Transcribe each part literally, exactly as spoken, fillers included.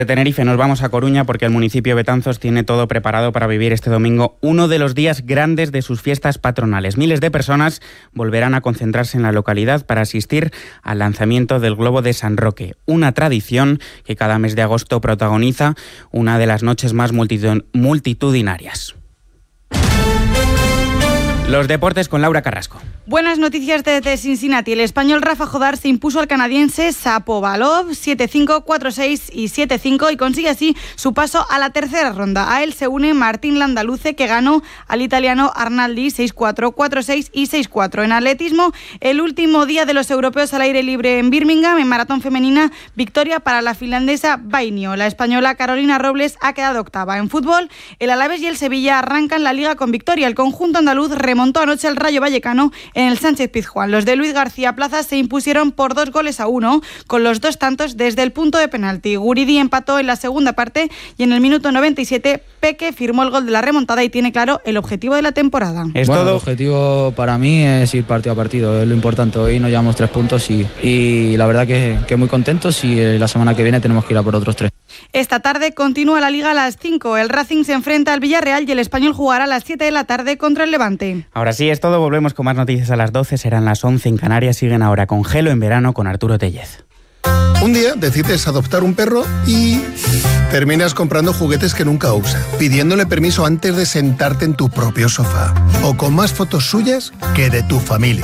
De Tenerife nos vamos a Coruña porque el municipio de Betanzos tiene todo preparado para vivir este domingo uno de los días grandes de sus fiestas patronales. Miles de personas volverán a concentrarse en la localidad para asistir al lanzamiento del Globo de San Roque, una tradición que cada mes de agosto protagoniza una de las noches más multitudinarias. Los deportes con Laura Carrasco. Buenas noticias desde Cincinnati. El español Rafa Jodar se impuso al canadiense Shapovalov siete cinco, cuatro seis y siete cinco y consigue así su paso a la tercera ronda. A él se une Martín Landaluce, que ganó al italiano Arnaldi seis cuatro, cuatro seis y seis cuatro. En atletismo, el último día de los europeos al aire libre en Birmingham, en maratón femenina, victoria para la finlandesa Vainio. La española Carolina Robles ha quedado octava. En fútbol, el Alavés y el Sevilla arrancan la liga con victoria. El conjunto andaluz remontó anoche al Rayo Vallecano en el Sánchez Pizjuán. Los de Luis García Plaza se impusieron por dos goles a uno, con los dos tantos desde el punto de penalti. Guridi empató en la segunda parte y en el minuto noventa y siete Peque firmó el gol de la remontada y tiene claro el objetivo de la temporada. Es bueno, todo. El objetivo para mí es ir partido a partido, es lo importante. Hoy nos llevamos tres puntos y, y la verdad que, que muy contentos, y la semana que viene tenemos que ir a por otros tres. Esta tarde continúa la Liga a las cinco. El Racing se enfrenta al Villarreal y el Español jugará a las siete de la tarde contra el Levante. Ahora sí es todo, volvemos con más noticias a las doce, serán las once en Canarias. Siguen ahora con Gelo en verano con Arturo Tellez. Un día decides adoptar un perro y terminas comprando juguetes que nunca usa, pidiéndole permiso antes de sentarte en tu propio sofá, o con más fotos suyas que de tu familia.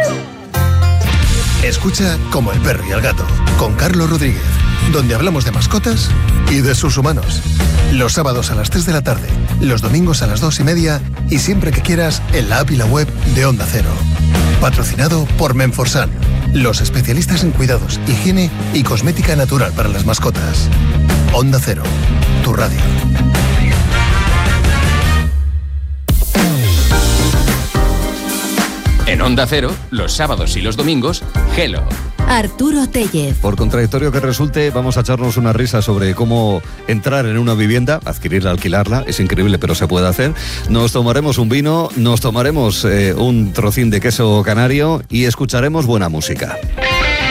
Escucha Como el perro y el gato, con Carlos Rodríguez, donde hablamos de mascotas y de sus humanos. Los sábados a las tres de la tarde, los domingos a las dos y media y siempre que quieras en la app y la web de Onda Cero. Patrocinado por Menforsan, los especialistas en cuidados, higiene y cosmética natural para las mascotas. Onda Cero, tu radio. En Onda Cero, los sábados y los domingos, Gelo. Arturo Tellez. Por contradictorio que resulte, vamos a echarnos una risa sobre cómo entrar en una vivienda, adquirirla, alquilarla. Es increíble, pero se puede hacer. Nos tomaremos un vino, nos tomaremos eh, un trocín de queso canario y escucharemos buena música.